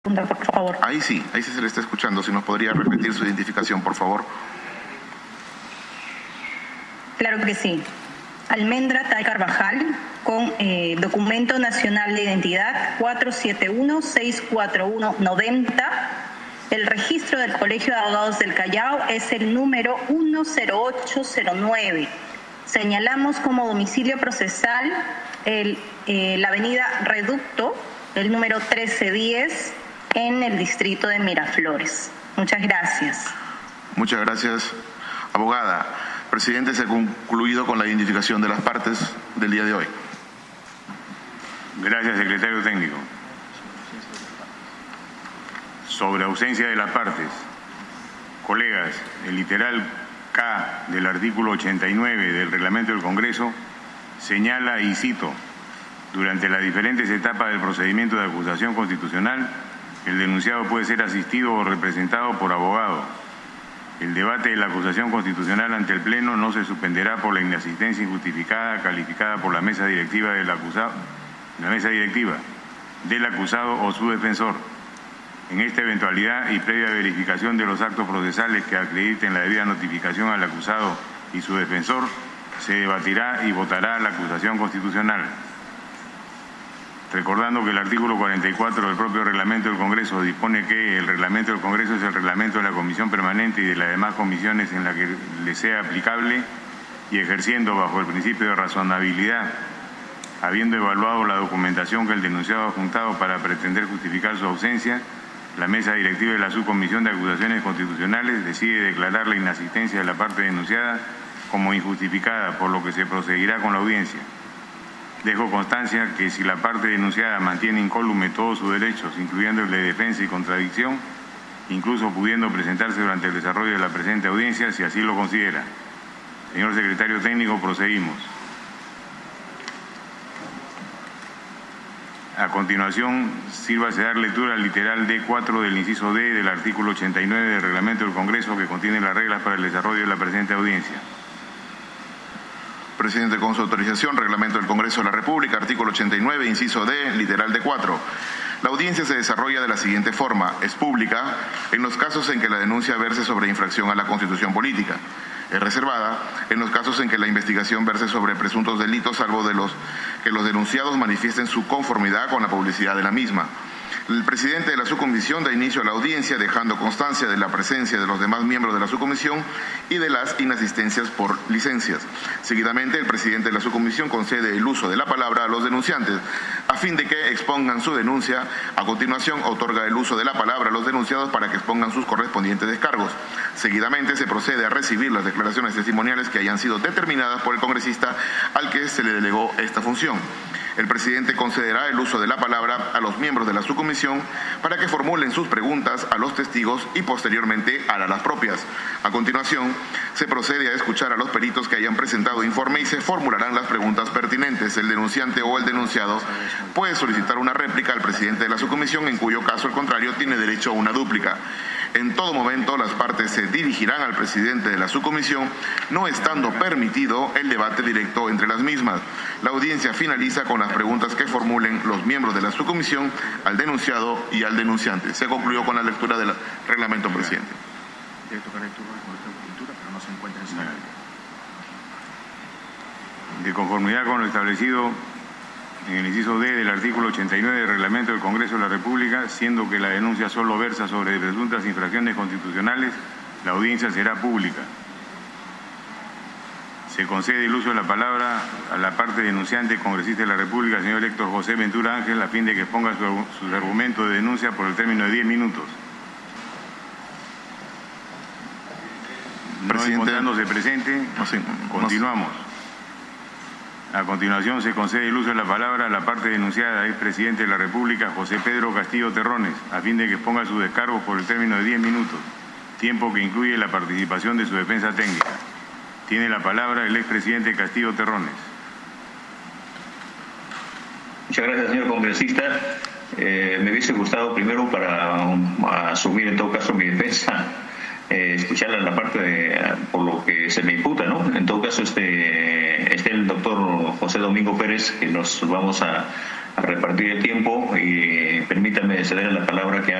Por favor. Ahí sí se le está escuchando. Si nos podría repetir su identificación, por favor. Claro que sí. Almendra Tay Carvajal, con documento nacional de identidad 471-641-90. El registro del Colegio de Abogados del Callao es el número 10809. Señalamos como domicilio procesal la avenida Reducto, el número 1310, en el distrito de Miraflores. Muchas gracias. Muchas gracias, abogada. Presidente, se ha concluido con la identificación de las partes del día de hoy. Gracias, secretario técnico. Sobre ausencia de las partes, colegas, el literal K del artículo 89 del reglamento del Congreso señala, y cito, durante las diferentes etapas del procedimiento de acusación constitucional, el denunciado puede ser asistido o representado por abogado. El debate de la acusación constitucional ante el Pleno no se suspenderá por la inasistencia injustificada calificada por la mesa directiva del acusado, o su defensor. En esta eventualidad y previa verificación de los actos procesales que acrediten la debida notificación al acusado y su defensor, se debatirá y votará la acusación constitucional. Recordando que el artículo 44 del propio reglamento del Congreso dispone que el reglamento del Congreso es el reglamento de la Comisión Permanente y de las demás comisiones en la que le sea aplicable, y ejerciendo bajo el principio de razonabilidad, habiendo evaluado la documentación que el denunciado ha juntado para pretender justificar su ausencia, la mesa directiva de la Subcomisión de Acusaciones Constitucionales decide declarar la inasistencia de la parte denunciada como injustificada, por lo que se proseguirá con la audiencia. Dejo constancia que si la parte denunciada mantiene incólume todos sus derechos, incluyendo el de defensa y contradicción, incluso pudiendo presentarse durante el desarrollo de la presente audiencia, si así lo considera. Señor secretario técnico, proseguimos. A continuación, sírvase dar lectura al literal D4 del inciso D del artículo 89 del reglamento del Congreso, que contiene las reglas para el desarrollo de la presente audiencia. Presidente, con su autorización, reglamento del Congreso de la República, artículo 89, inciso D, literal D4. La audiencia se desarrolla de la siguiente forma: es pública en los casos en que la denuncia verse sobre infracción a la Constitución política. Es reservada en los casos en que la investigación verse sobre presuntos delitos, salvo de los que los denunciados manifiesten su conformidad con la publicidad de la misma. El presidente de la subcomisión da inicio a la audiencia, dejando constancia de la presencia de los demás miembros de la subcomisión y de las inasistencias por licencias. Seguidamente, el presidente de la subcomisión concede el uso de la palabra a los denunciantes a fin de que expongan su denuncia. A continuación, otorga el uso de la palabra a los denunciados para que expongan sus correspondientes descargos. Seguidamente, se procede a recibir las declaraciones testimoniales que hayan sido determinadas por el congresista al que se le delegó esta función. El presidente concederá el uso de la palabra a los miembros de la subcomisión para que formulen sus preguntas a los testigos y posteriormente hará las propias. A continuación, se procede a escuchar a los peritos que hayan presentado informe y se formularán las preguntas pertinentes. El denunciante o el denunciado puede solicitar una réplica al presidente de la subcomisión, en cuyo caso el contrario tiene derecho a una dúplica. En todo momento, las partes se dirigirán al presidente de la subcomisión, no estando permitido el debate directo entre las mismas. La audiencia finaliza con las preguntas que formulen los miembros de la subcomisión al denunciado y al denunciante. Se concluyó con la lectura del reglamento, presidente. De conformidad con lo establecido en el inciso D del artículo 89 del reglamento del Congreso de la República, siendo que la denuncia solo versa sobre presuntas infracciones constitucionales, la audiencia será pública. Se concede el uso de la palabra a la parte denunciante, congresista de la República, señor Héctor José Ventura Ángel, a fin de que exponga sus argumentos de denuncia por el término de 10 minutos. No encontrándose presente, continuamos. A continuación, se concede el uso de la palabra a la parte denunciada, expresidente de la República, José Pedro Castillo Terrones, a fin de que exponga sus descargos por el término de 10 minutos, tiempo que incluye la participación de su defensa técnica. Tiene la palabra el expresidente Castillo Terrones. Muchas gracias, señor congresista. Me hubiese gustado primero, para asumir en todo caso mi defensa, escuchar la parte por lo que se me imputa, ¿no? En todo caso, esté el doctor José Domingo Pérez, que nos vamos a repartir el tiempo y permítame ceder la palabra que